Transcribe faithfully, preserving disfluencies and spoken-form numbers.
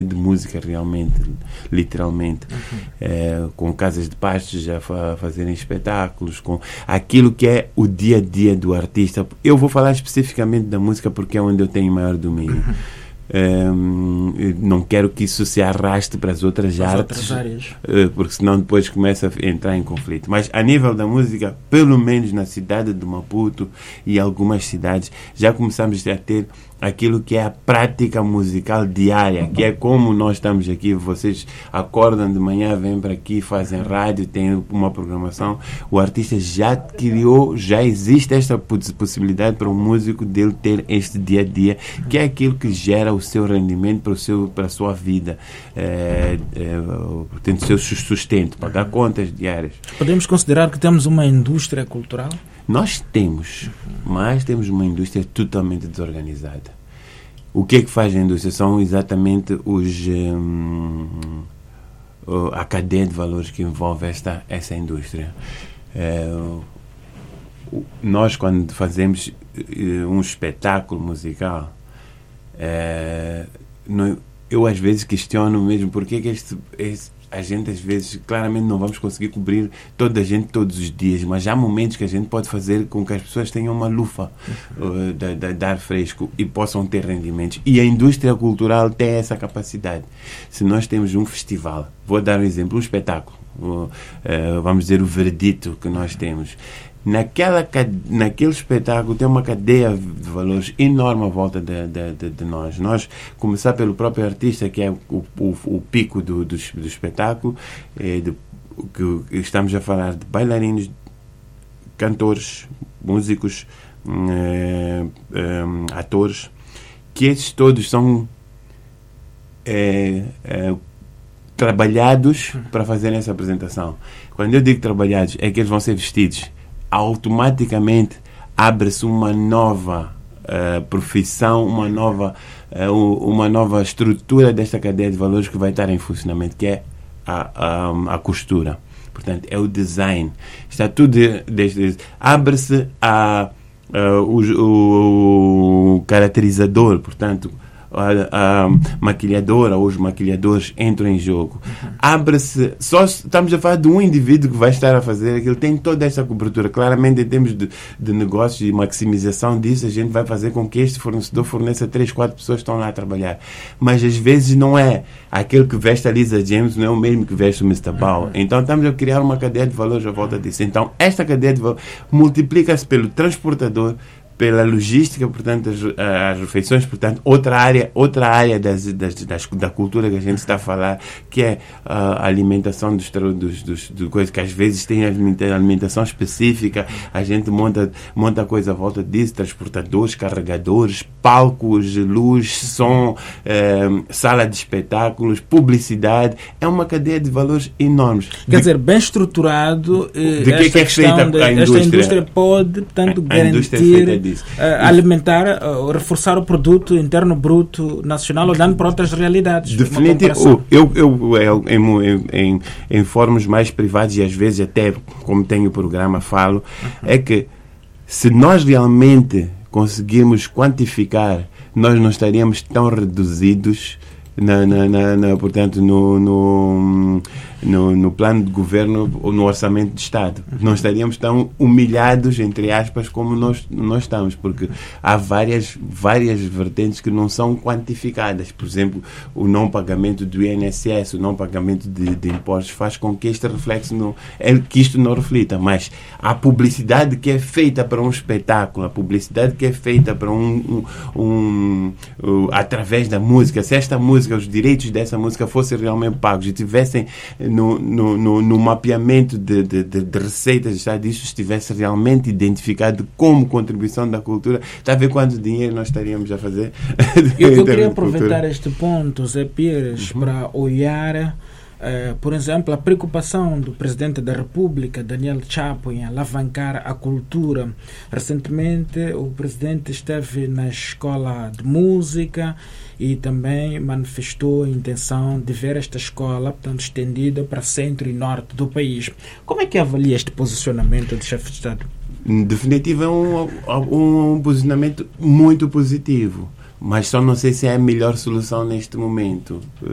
de música realmente, literalmente, uhum. é, com casas de pastos a fa- fazerem espetáculos, com aquilo que é o dia a dia do artista. Eu vou falar especificamente da música porque é onde eu tenho maior domínio. Uhum. Um, não quero que isso se arraste para as outras as artes, outras áreas. Uh, porque senão depois começa a entrar em conflito. Mas a nível da música, pelo menos na cidade de Maputo e algumas cidades, já começamos a ter aquilo que é a prática musical diária, que é como nós estamos aqui, vocês acordam de manhã, vêm para aqui, fazem rádio, têm uma programação, o artista já criou, já existe esta possibilidade para o músico dele ter este dia a dia, que é aquilo que gera o seu rendimento para, o seu, para a sua vida, é, é, portanto, o seu sustento, pagar contas diárias. Podemos considerar que temos uma indústria cultural? Nós temos, mas temos uma indústria totalmente desorganizada. O que é que faz a indústria? São exatamente os, um, a cadeia de valores que envolve esta, essa indústria. É, nós, quando fazemos um espetáculo musical, é, não, eu às vezes questiono mesmo porque que este, este a gente às vezes, claramente não vamos conseguir cobrir toda a gente todos os dias, mas há momentos que a gente pode fazer com que as pessoas tenham uma lufa uh, de, de, de ar fresco e possam ter rendimentos. E a indústria cultural tem essa capacidade. Se nós temos um festival, vou dar um exemplo, um espetáculo, uh, uh, vamos dizer o Veredito que nós temos. Naquela, naquele espetáculo tem uma cadeia de valores enorme à volta de, de, de, de nós. Nós, começar pelo próprio artista, que é o, o, o pico do, do, do espetáculo, é de, que estamos a falar de bailarinos, cantores, músicos, é, é, atores, que esses todos são é, é, trabalhados para fazerem essa apresentação. Quando eu digo trabalhados, é que eles vão ser vestidos. Automaticamente abre-se uma nova uh, profissão, uma nova, uh, uma nova estrutura desta cadeia de valores que vai estar em funcionamento, que é a, a, a costura. Portanto, é o design. Está tudo desde abre-se a, a, o, o caracterizador, portanto, a, a maquilhadora ou os maquilhadores entram em jogo. Uhum. Abre-se, só estamos a falar de um indivíduo que vai estar a fazer aquilo, tem toda essa cobertura. Claramente, em termos de, de negócios e maximização disso, a gente vai fazer com que este fornecedor forneça três, quatro pessoas que estão lá a trabalhar. Mas às vezes não é aquele que veste a Lisa James, não é o mesmo que veste o mister Bauer. Uhum. Então estamos a criar uma cadeia de valores à volta disso. Então esta cadeia de valores multiplica-se pelo transportador, pela logística, portanto, as, as refeições, portanto, outra área, outra área das, das, das, da cultura que a gente está a falar, que é a alimentação dos, dos, dos, dos coisas que às vezes tem alimentação específica, a gente monta, monta coisa à volta disso, transportadores, carregadores, palcos, luz, som, eh, sala de espetáculos, publicidade, é uma cadeia de valores enormes. Quer de, dizer, bem estruturado, de que, que é feita a indústria? Esta indústria pode, portanto, a, a garantir Uh, alimentar, uh, reforçar o produto interno bruto nacional, olhando para outras realidades. Definitivamente. Eu, eu, eu em, em, em fóruns mais privados e às vezes até, como tenho o programa, falo, uhum. é que se nós realmente conseguirmos quantificar, nós não estaríamos tão reduzidos na, na, na, na, portanto, no, no, no, no plano de governo ou no orçamento de Estado. Não estaríamos tão humilhados, entre aspas, como nós, nós estamos, porque há várias, várias vertentes que não são quantificadas. Por exemplo, o não pagamento do I N S S, o não pagamento de, de impostos faz com que este reflexo não, é, que isto não reflita, mas a publicidade que é feita para um espetáculo, a publicidade que é feita para um, um, um, um através da música, se esta música, os direitos dessa música fossem realmente pagos e tivessem no, no, no, no mapeamento de, de, de, de receitas, já disso estivesse realmente identificado como contribuição da cultura, está a ver quanto dinheiro nós estaríamos a fazer? Eu, eu queria aproveitar este ponto, Zé Pires, uhum. para olhar, uh, por exemplo, a preocupação do Presidente da República, Daniel Chapo, em alavancar a cultura. Recentemente, o Presidente esteve na Escola de Música e também manifestou a intenção de ver esta escola, portanto, estendida para centro e norte do país. Como é que avalia este posicionamento do chefe de Estado? Definitivo é um, um posicionamento muito positivo, mas só não sei se é a melhor solução neste momento.